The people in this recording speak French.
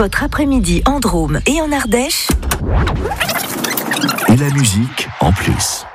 Votre après-midi en Drôme et en Ardèche. Et la musique en plus.